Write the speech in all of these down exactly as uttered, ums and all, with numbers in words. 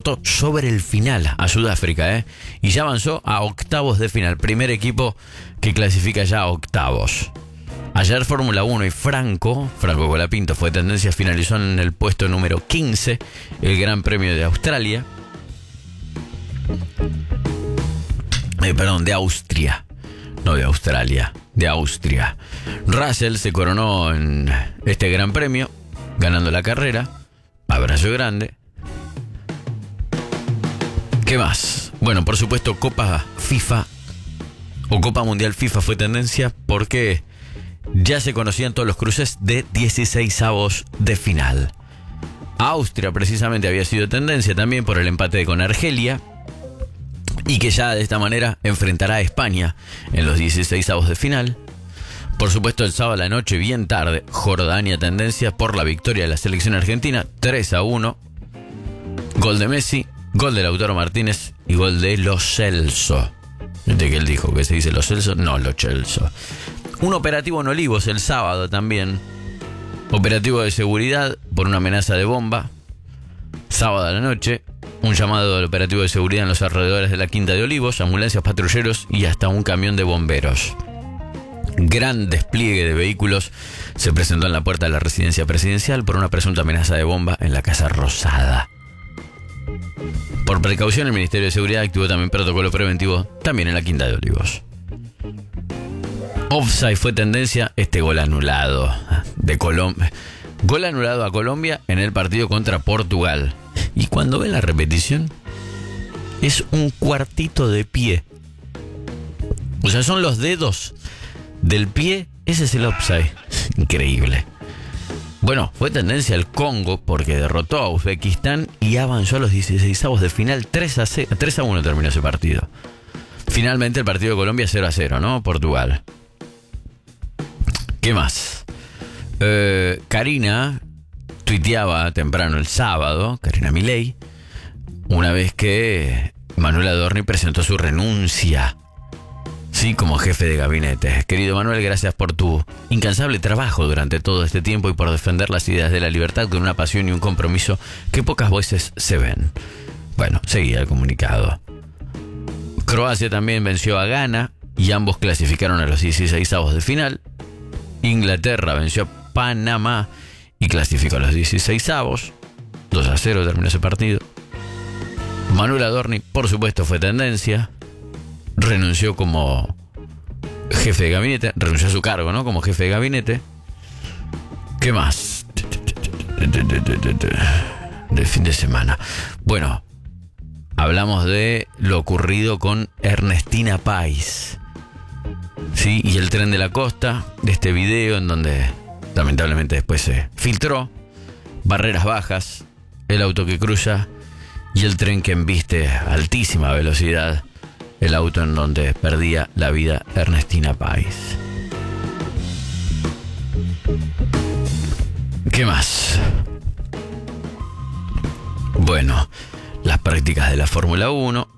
derrotó sobre el final a Sudáfrica, ¿eh? Y ya avanzó a octavos de final. Primer equipo que clasifica ya a octavos. Ayer Fórmula uno y Franco, Franco Colapinto fue tendencia, finalizó en el puesto número quince, el Gran Premio de Australia. Eh, perdón, de Austria. No de Australia, de Austria. Russell se coronó en este Gran Premio, ganando la carrera. Abrazo grande. ¿Qué más? Bueno, por supuesto, Copa FIFA o Copa Mundial FIFA fue tendencia porque ya se conocían todos los cruces de dieciseisavos de final. Austria precisamente había sido tendencia también por el empate con Argelia y que ya de esta manera enfrentará a España en los dieciseisavos de final. Por supuesto, el sábado a la noche, bien tarde, Jordania tendencia por la victoria de la selección argentina, tres a uno. Gol de Messi, gol de Lautaro Martínez y gol de Lo Celso. ¿Viste que él dijo que se dice Lo Celso? No, Lo Celso. Un operativo en Olivos el sábado también. Operativo de seguridad por una amenaza de bomba. Sábado a la noche, un llamado del operativo de seguridad en los alrededores de la Quinta de Olivos, ambulancias, patrulleros y hasta un camión de bomberos. Gran despliegue de vehículos se presentó en la puerta de la residencia presidencial por una presunta amenaza de bomba en la Casa Rosada. Por precaución, el Ministerio de Seguridad activó también protocolo preventivo también en la Quinta de Olivos. Offside fue tendencia, este gol anulado de Colombia. Gol anulado a Colombia en el partido contra Portugal. Y cuando ven la repetición, es un cuartito de pie. O sea, son los dedos del pie, ese es el offside. Increíble. Bueno, fue tendencia el Congo porque derrotó a Uzbekistán y avanzó a los dieciseisavos de final. tres a uno terminó ese partido. Finalmente el partido de Colombia cero a cero, ¿no? Portugal. ¿Qué más? Eh, Karina tuiteaba temprano el sábado, Karina Milei, una vez que Manuel Adorni presentó su renuncia. Sí, como jefe de gabinete. Querido Manuel, gracias por tu incansable trabajo durante todo este tiempo y por defender las ideas de la libertad con una pasión y un compromiso que pocas veces se ven. Bueno, seguía el comunicado. Croacia también venció a Ghana y ambos clasificaron a los dieciseisavos de final. Inglaterra venció a Panamá y clasificó a los dieciseisavos. dos a cero terminó ese partido. Manuel Adorni, por supuesto, fue tendencia. Renunció como jefe de gabinete. Renunció a su cargo, ¿no? Como jefe de gabinete. ¿Qué más? Del fin de semana. Bueno, hablamos de lo ocurrido con Ernestina Pais. Sí, y el tren de la costa. De este video en donde lamentablemente después se filtró. Barreras bajas. El auto que cruza. Y el tren que embiste a altísima velocidad. El auto en donde perdía la vida Ernestina Pais. ¿Qué más? Bueno, las prácticas de la Fórmula uno.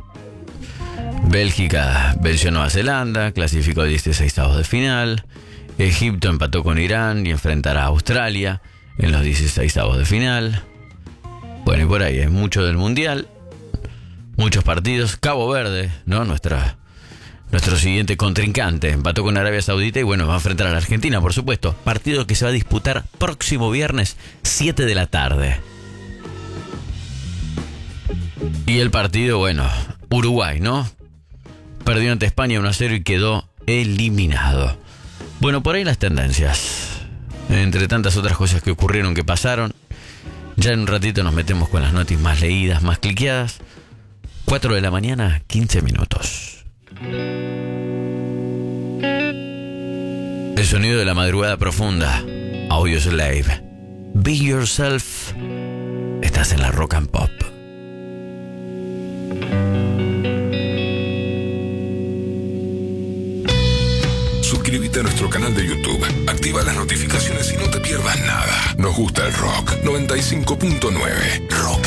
Bélgica venció a Nueva Zelanda, clasificó a dieciseisavos de final. Egipto empató con Irán y enfrentará a Australia en los dieciseisavos de final. Bueno, y por ahí hay mucho del Mundial. Muchos partidos. Cabo Verde, ¿no? Nuestra, nuestro siguiente contrincante. Empató con Arabia Saudita y bueno, va a enfrentar a la Argentina, por supuesto. Partido que se va a disputar próximo viernes, siete de la tarde. Y el partido, bueno, Uruguay, ¿no? Perdió ante España uno a cero y quedó eliminado. Bueno, por ahí las tendencias. Entre tantas otras cosas que ocurrieron, que pasaron. Ya en un ratito nos metemos con las noticias más leídas, más cliqueadas. cuatro de la mañana, quince minutos. El sonido de la madrugada profunda. Audioslave. Be Yourself. Estás en la Rock and Pop. Suscríbete a nuestro canal de YouTube. Activa las notificaciones y no te pierdas nada. Nos gusta el rock. noventa y cinco punto nueve. Rock